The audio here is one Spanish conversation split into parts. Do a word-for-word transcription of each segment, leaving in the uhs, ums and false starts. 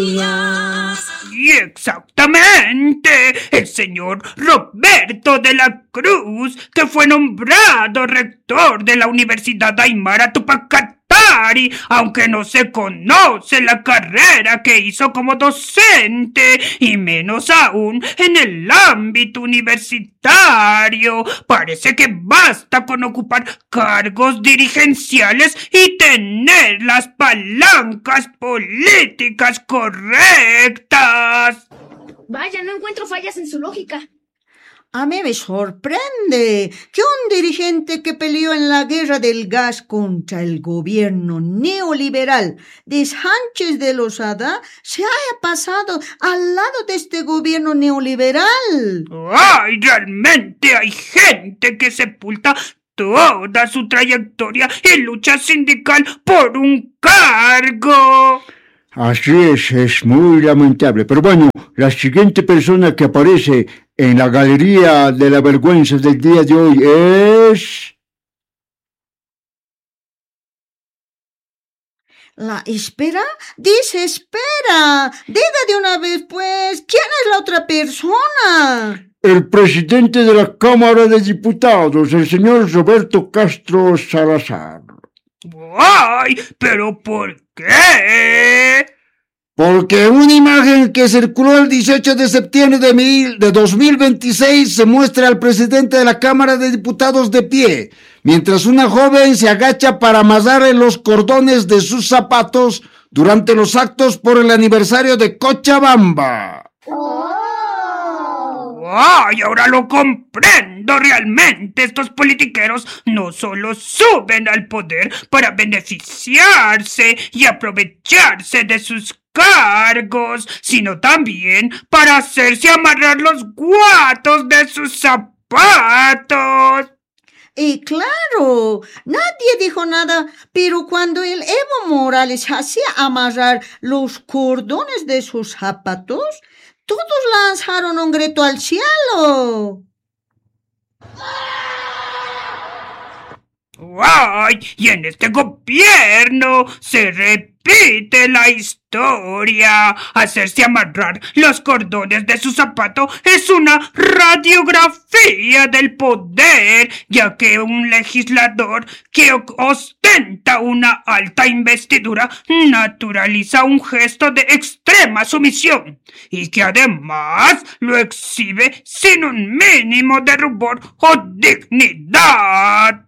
Y exactamente, el señor Roberto de la Cruz, que fue nombrado rector de la Universidad Aymara Tupac Katari, aunque no se conoce la carrera que hizo como docente, y menos aún en el ámbito universitario. Parece que basta con ocupar cargos dirigenciales y tener las palancas políticas correctas. Vaya, no encuentro fallas en su lógica. A mí me sorprende que un dirigente que peleó en la guerra del gas contra el gobierno neoliberal de Sánchez de Lozada se haya pasado al lado de este gobierno neoliberal. ¡Ay! Realmente hay gente que sepulta toda su trayectoria y lucha sindical por un cargo. Así es, es muy lamentable. Pero bueno, la siguiente persona que aparece en la galería de la vergüenza del día de hoy es... ¿La espera? Dice espera. Diga de una vez, pues, ¿quién es la otra persona? El presidente de la Cámara de Diputados, el señor Roberto Castro Salazar. ¡Ay! ¿Pero por qué? Porque una imagen que circuló el dieciocho de septiembre de, mil, de dos mil veintiséis se muestra al presidente de la Cámara de Diputados de pie, mientras una joven se agacha para amarrar en los cordones de sus zapatos durante los actos por el aniversario de Cochabamba. ¡Oh! ¡Ay! Ahora lo comprendo realmente. Estos politiqueros no solo suben al poder para beneficiarse y aprovecharse de sus cargos, sino también para hacerse amarrar los guatos de sus zapatos. Y claro, nadie dijo nada, pero cuando el Evo Morales hacía amarrar los cordones de sus zapatos, todos lanzaron un grito al cielo. ¡Ay! Y en este gobierno se repite la historia. Hacerse amarrar los cordones de su zapato es una radiografía del poder, ya que un legislador que ostenta una alta investidura naturaliza un gesto de extrema sumisión y que además lo exhibe sin un mínimo de rubor o dignidad.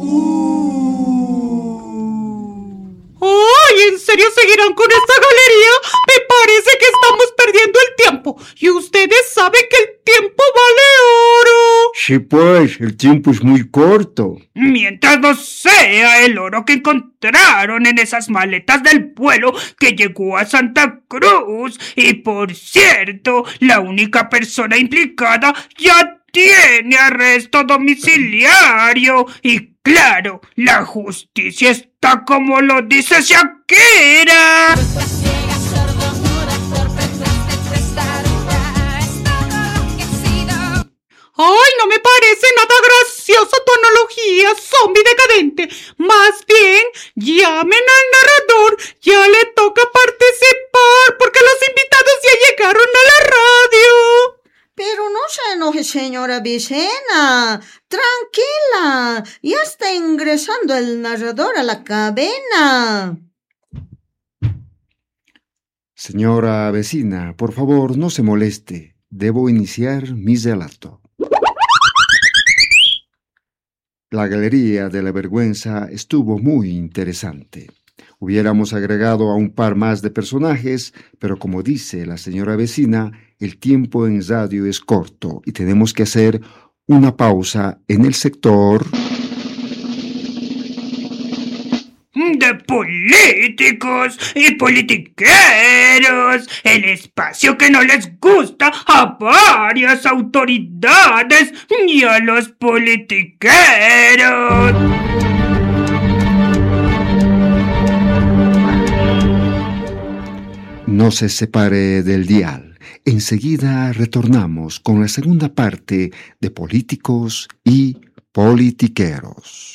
¡Ay! ¿En serio seguirán con esta galería? Me parece que estamos perdiendo el tiempo. Y ustedes saben que el tiempo vale oro. Sí, pues, el tiempo es muy corto. Mientras no sea el oro que encontraron en esas maletas del vuelo que llegó a Santa Cruz. Y por cierto, la única persona implicada ya tiene arresto domiciliario. Y claro, la justicia está como lo dice Shakira. ¡Ay, no me parece nada graciosa tu analogía, zombie decadente! Más bien, llamen al narrador, ya le toca participar, porque los invitados ya llegaron a la radio. Pero no se enoje, señora Vicena. Tranquila, ya está ingresando el narrador a la cabina. Señora vecina, por favor, no se moleste. Debo iniciar mi relato. La galería de la vergüenza estuvo muy interesante. Hubiéramos agregado a un par más de personajes, pero como dice la señora vecina, el tiempo en radio es corto y tenemos que hacer una pausa en el sector de políticos y politiqueros, el espacio que no les gusta a varias autoridades y a los politiqueros. No se separe del dial. Enseguida retornamos con la segunda parte de Políticos y Politiqueros.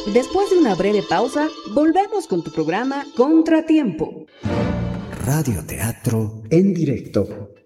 Después de una breve pausa, volvemos con tu programa Contratiempo. Radio Teatro en directo.